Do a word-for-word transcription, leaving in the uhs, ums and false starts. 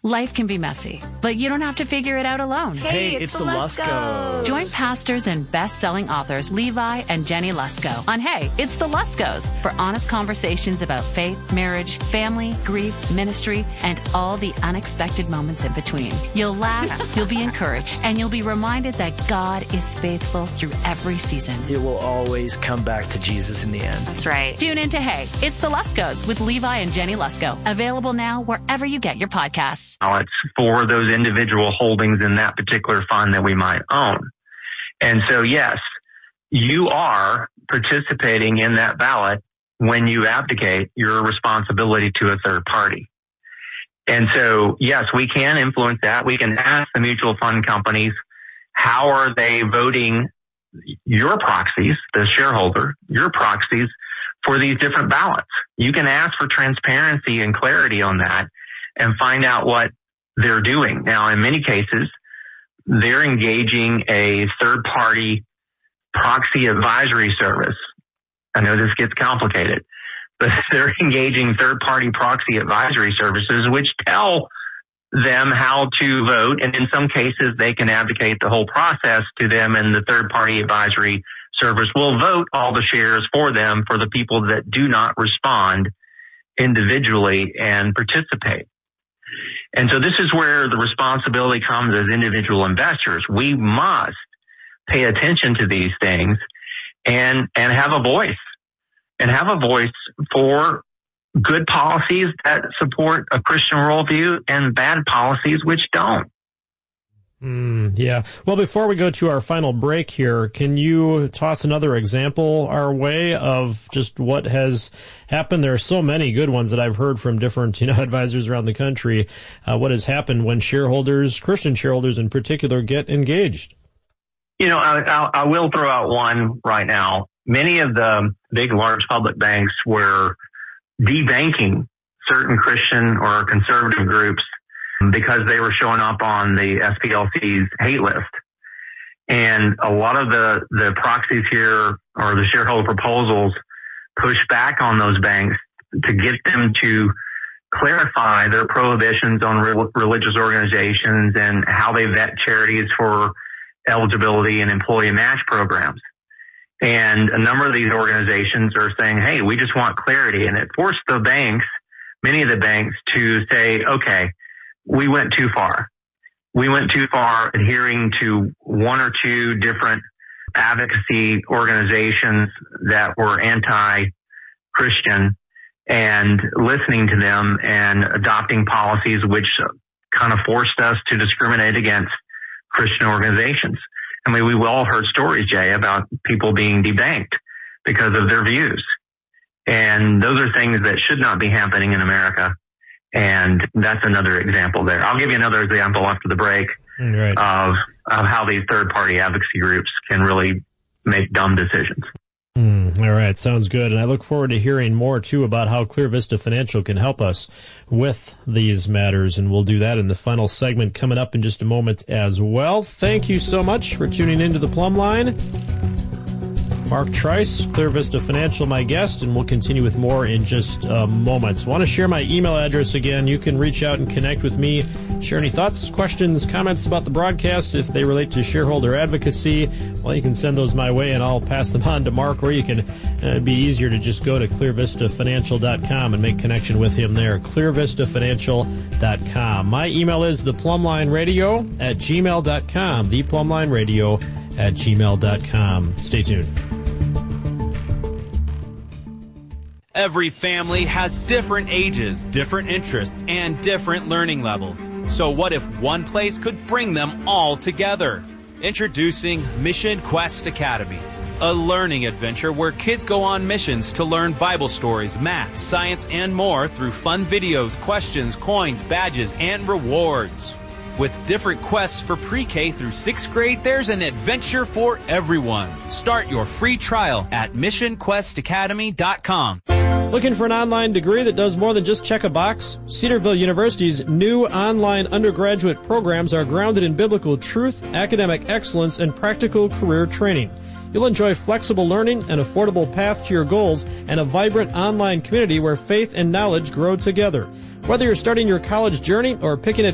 Life can be messy, but you don't have to figure it out alone. Hey, Hey, it's, it's the the Luskos. Join pastors and best-selling authors Levi and Jenny Lusko on Hey, It's the Luskos for honest conversations about faith, marriage, family, grief, ministry, and all the unexpected moments in between. You'll laugh, you'll be encouraged, and you'll be reminded that God is faithful through every season. It will always come back to Jesus in the end. That's right. Tune in to Hey, It's the Luskos with Levi and Jenny Lusko. Available now wherever you get your podcasts. Ballots for those individual holdings in that particular fund that we might own. And so, yes, you are participating in that ballot when you abdicate your responsibility to a third party. And so, yes, we can influence that. We can ask the mutual fund companies, how are they voting your proxies, the shareholder, your proxies for these different ballots? You can ask for transparency and clarity on that and find out what they're doing. Now, in many cases, they're engaging a third-party proxy advisory service. I know this gets complicated, but they're engaging third-party proxy advisory services, which tell them how to vote. And in some cases, they can advocate the whole process to them, and the third-party advisory service will vote all the shares for them for the people that do not respond individually and participate. And so this is where the responsibility comes as individual investors. We must pay attention to these things and, and have a voice and have a voice for good policies that support a Christian worldview and bad policies which don't. Mm, yeah. Well, before we go to our final break here, can you toss another example our way of just what has happened? There are so many good ones that I've heard from different, you know, advisors around the country. Uh, what has happened when shareholders, Christian shareholders in particular, get engaged? You know, I, I, I will throw out one right now. Many of the big, large public banks were debanking certain Christian or conservative groups because they were showing up on the S P L C's hate list. And a lot of the, the proxies here or the shareholder proposals push back on those banks to get them to clarify their prohibitions on re- religious organizations and how they vet charities for eligibility and employee match programs. And a number of these organizations are saying, hey, we just want clarity. And it forced the banks, many of the banks, to say, okay, we went too far. We went too far adhering to one or two different advocacy organizations that were anti-Christian and listening to them and adopting policies which kind of forced us to discriminate against Christian organizations. I mean, we've all heard stories, Jay, about people being debanked because of their views. And those are things that should not be happening in America. And that's another example there. I'll give you another example after the break right. of, of how these third-party advocacy groups can really make dumb decisions. Mm, all right, sounds good. And I look forward to hearing more, too, about how Clear Vista Financial can help us with these matters. And we'll do that in the final segment coming up in just a moment as well. Thank you so much for tuning into the Plumb Line. Mark Trice, Clear Vista Financial, my guest, and we'll continue with more in just a moment. So I want to share my email address again. You can reach out and connect with me. Share any thoughts, questions, comments about the broadcast. If they relate to shareholder advocacy, well, you can send those my way, and I'll pass them on to Mark, or you can uh, be easier to just go to clear vista financial dot com and make connection with him there, clear vista financial dot com. My email is theplumlineradio at gmail dot com, theplumlineradio at gmail dot com. Stay tuned. Every family has different ages, different interests, and different learning levels. So what if one place could bring them all together? Introducing Mission Quest Academy, a learning adventure where kids go on missions to learn Bible stories, math, science, and more through fun videos, questions, coins, badges, and rewards. With different quests for pre-K through sixth grade, there's an adventure for everyone. Start your free trial at mission quest academy dot com. Looking for an online degree that does more than just check a box? Cedarville University's new online undergraduate programs are grounded in biblical truth, academic excellence, and practical career training. You'll enjoy flexible learning, an affordable path to your goals, and a vibrant online community where faith and knowledge grow together. Whether you're starting your college journey or picking a